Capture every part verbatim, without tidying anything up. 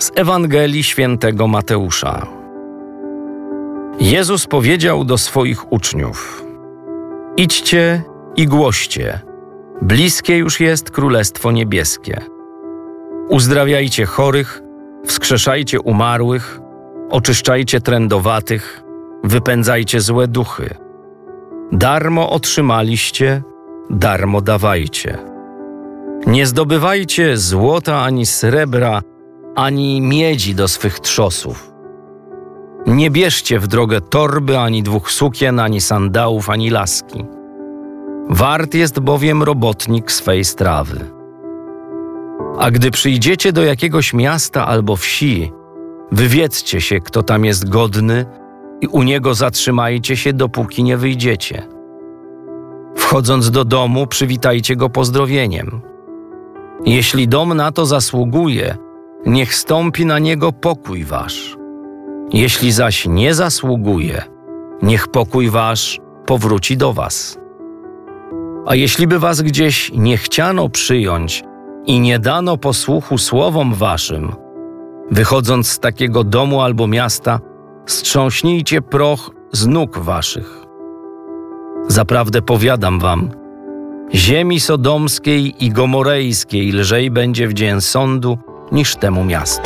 Z Ewangelii Świętego Mateusza. Jezus powiedział do swoich uczniów: idźcie i głoście, bliskie już jest Królestwo Niebieskie. Uzdrawiajcie chorych, wskrzeszajcie umarłych, oczyszczajcie trędowatych, wypędzajcie złe duchy. Darmo otrzymaliście, darmo dawajcie. Nie zdobywajcie złota ani srebra, ani miedzi do swych trzosów. Nie bierzcie w drogę torby, ani dwóch sukien, ani sandałów, ani laski. Wart jest bowiem robotnik swej strawy. A gdy przyjdziecie do jakiegoś miasta albo wsi, wywiedzcie się, kto tam jest godny, i u niego zatrzymajcie się, dopóki nie wyjdziecie. Wchodząc do domu, przywitajcie go pozdrowieniem. Jeśli dom na to zasługuje, niech stąpi na niego pokój wasz. Jeśli zaś nie zasługuje, niech pokój wasz powróci do was. A jeśli by was gdzieś nie chciano przyjąć i nie dano posłuchu słowom waszym, wychodząc z takiego domu albo miasta, strząśnijcie proch z nóg waszych. Zaprawdę powiadam wam, ziemi sodomskiej i gomorejskiej lżej będzie w dzień sądu niż temu miastu.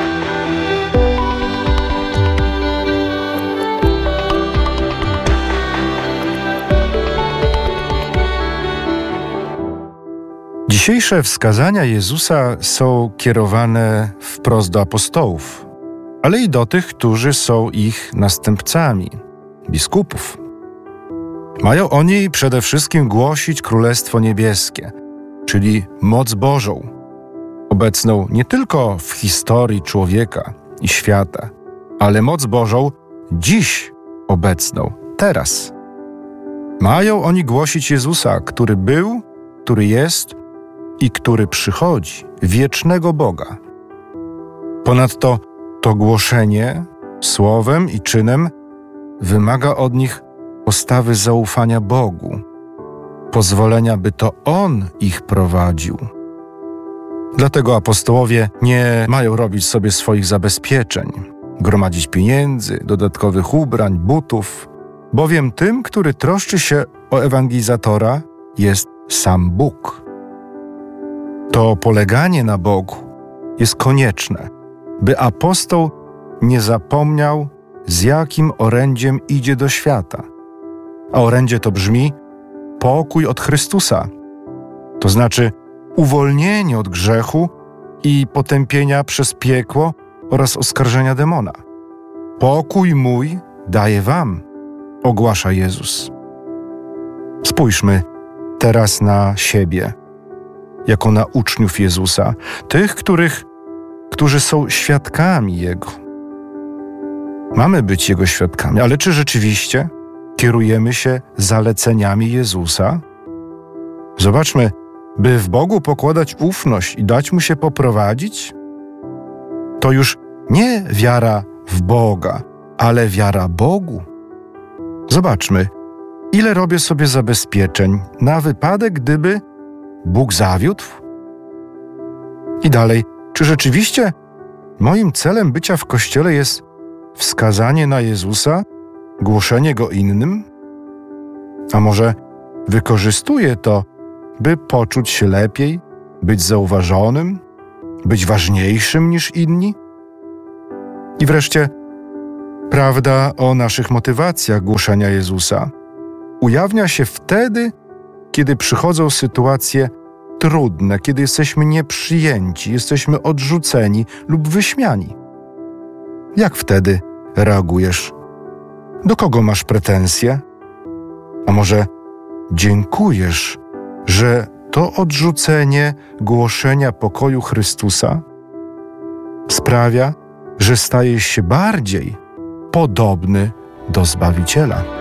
Dzisiejsze wskazania Jezusa są kierowane wprost do apostołów, ale i do tych, którzy są ich następcami, biskupów. Mają oni przede wszystkim głosić Królestwo Niebieskie, czyli moc Bożą, obecną nie tylko w historii człowieka i świata, ale moc Bożą dziś obecną, teraz. Mają oni głosić Jezusa, który był, który jest i który przychodzi, wiecznego Boga. Ponadto to głoszenie słowem i czynem wymaga od nich postawy zaufania Bogu, pozwolenia, by to On ich prowadził. Dlatego apostołowie nie mają robić sobie swoich zabezpieczeń, gromadzić pieniędzy, dodatkowych ubrań, butów, bowiem tym, który troszczy się o ewangelizatora, jest sam Bóg. To poleganie na Bogu jest konieczne, by apostoł nie zapomniał, z jakim orędziem idzie do świata. A orędzie to brzmi pokój od Chrystusa, to znaczy uwolnienie od grzechu i potępienia przez piekło oraz oskarżenia demona. Pokój mój daję wam, ogłasza Jezus. Spójrzmy teraz na siebie, jako na uczniów Jezusa, tych, których, którzy są świadkami Jego. Mamy być Jego świadkami, ale czy rzeczywiście kierujemy się zaleceniami Jezusa? Zobaczmy, by w Bogu pokładać ufność i dać Mu się poprowadzić, to już nie wiara w Boga, ale wiara Bogu. Zobaczmy, ile robię sobie zabezpieczeń na wypadek, gdyby Bóg zawiódł? I dalej, czy rzeczywiście moim celem bycia w Kościele jest wskazanie na Jezusa, głoszenie Go innym? A może wykorzystuję to, by poczuć się lepiej, być zauważonym, być ważniejszym niż inni? I wreszcie prawda o naszych motywacjach głoszenia Jezusa ujawnia się wtedy, kiedy przychodzą sytuacje trudne, kiedy jesteśmy nieprzyjęci, jesteśmy odrzuceni lub wyśmiani. Jak wtedy reagujesz? Do kogo masz pretensje? A może dziękujesz, że to odrzucenie głoszenia pokoju Chrystusa sprawia, że stajesz się bardziej podobny do Zbawiciela?